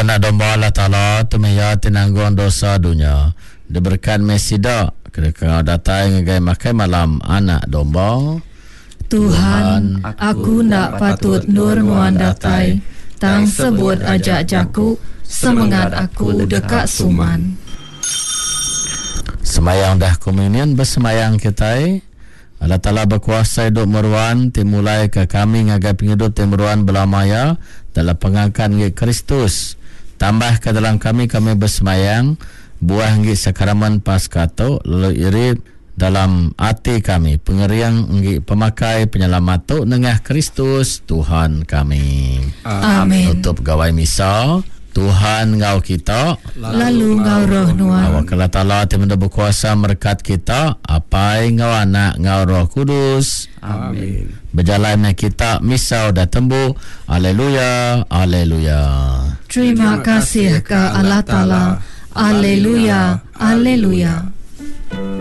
Tanah domba Allah Ta'ala temaya tinanggung dosa dunia. Diberikan mesida ketika datang ngagai makai malam anak domba. Tuhan, aku nak patut nur nguan datai, tang sebut ajak jaku, semangat aku dekat suman. Semayang dah komunion bersemayang kita. Allah Ta'ala berkuasa hidup meruan timulai ke kami ngagai penghidup timuruan belamaya dalam pengangkat ngik Kristus. Tambah ke dalam kami bersemayang buah ngik sakramen Paskah lalu irit dalam hati kami pengeriang ngik pemakai penyelamat tu nengah Kristus Tuhan kami. Amin. Tutup gawai misa. Tuhan ngau kita, lalu ngau roh nuan. Awak Allah Ta'ala tiada berkuasa merkat kita, apa ngau anak ngau roh kudus. Amin. Berjalannya kita misau dah tembu. Haleluya, haleluya. Terima kasih ke Allah Ta'ala. Haleluya, haleluya.